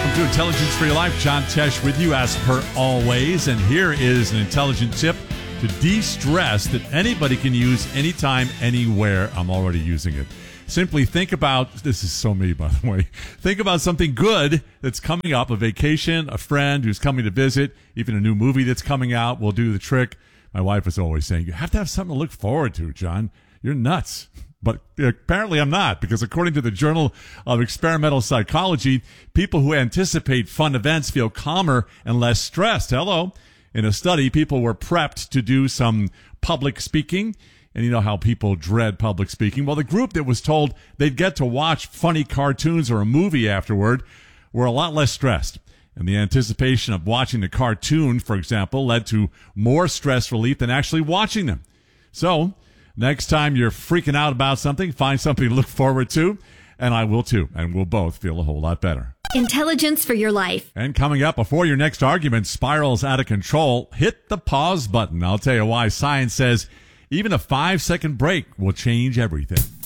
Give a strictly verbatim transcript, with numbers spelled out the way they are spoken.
Welcome to Intelligence for Your Life. John Tesh with you as per always. And here is an intelligent tip to de-stress that anybody can use anytime, anywhere. I'm already using it. Simply think about, this is so me, by the way, think about something good that's coming up, a vacation, a friend who's coming to visit, even a new movie that's coming out will do the trick. My wife is always saying, you have to have something to look forward to, John. You're nuts. But apparently I'm not, because according to the Journal of Experimental Psychology, people who anticipate fun events feel calmer and less stressed. Hello. In a study, people were prepped to do some public speaking. And you know how people dread public speaking. Well, the group that was told they'd get to watch funny cartoons or a movie afterward were a lot less stressed. And the anticipation of watching the cartoon, for example, led to more stress relief than actually watching them. So, next time you're freaking out about something, find something to look forward to, and I will too, and we'll both feel a whole lot better. Intelligence for Your Life. And coming up, before your next argument spirals out of control, hit the pause button. I'll tell you why. Science says even a five-second break will change everything.